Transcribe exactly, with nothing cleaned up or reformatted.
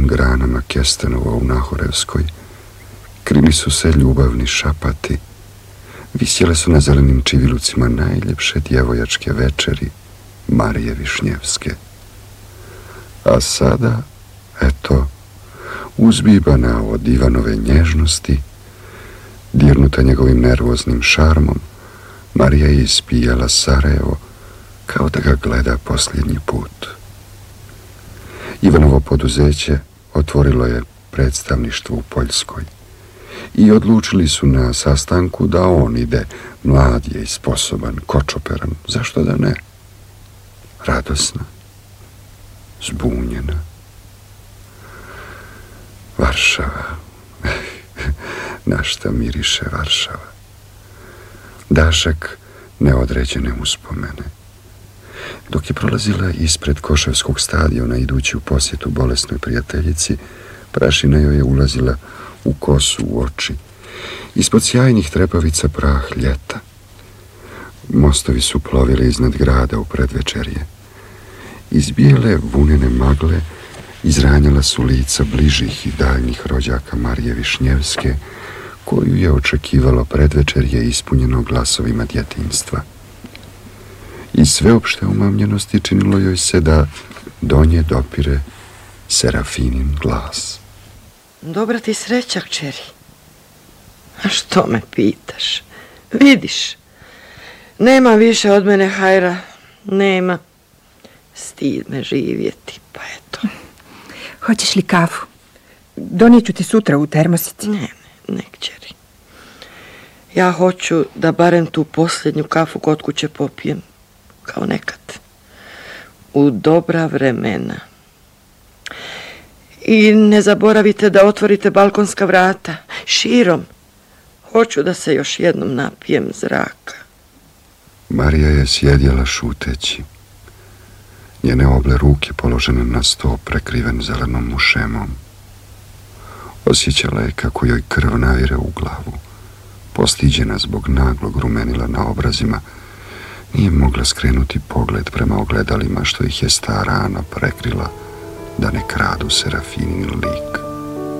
visokim granama kestenova u Nahorevskoj krili su se ljubavni šapati, visjele su na zelenim čivilucima najljepše djevojačke večeri Marije Višnjevske. A sada, eto, uzbibana od Ivanove nježnosti, dirnuta njegovim nervoznim šarmom, Marija je ispijala Sarajevo kao da ga gleda posljednji put. Ivanovo poduzeće otvorilo je predstavništvo u Poljskoj i odlučili su na sastanku da on ide, mlad je i sposoban, kočoperan, zašto da ne? Radosna, zbunjena. Varšava, na šta miriše Varšava. Dašak neodređene uspomene. Dok je prolazila ispred Koševskog stadiona idući u posjetu bolesnoj prijateljici, prašina joj je ulazila u kosu, u oči. Ispod sjajnih trepavica prah ljeta. Mostovi su plovili iznad grada u predvečerje. Iz bijele vunene magle izranjala su lica bližih i daljnjih rođaka Marije Višnjevske, koju je očekivalo predvečerje ispunjeno glasovima djetinjstva. Iz sveopšte umamljenosti činilo joj se da do nje dopire Serafinin glas. Dobra ti sreća, kćeri. A što me pitaš? Vidiš, nema više od mene hajra, nema. Stid me živjeti, pa eto. Hoćeš li kafu? Donijet ću ti sutra u termosici. Ne, ne, ne, kćeri. Ja hoću da barem tu posljednju kafu kod kuće popijem, kao nekad. U dobra vremena. I ne zaboravite da otvorite balkonska vrata, širom. Hoću da se još jednom napijem zraka. Marija je sjedjela šuteći. Njene oble ruke položene na sto prekriven zelenom mušemom. Osjećala je kako joj krv navire u glavu. Postiđena zbog naglog rumenila na obrazima, nije mogla skrenuti pogled prema ogledalima što ih je stara Ana prekrila da ne kradu Serafinin lik.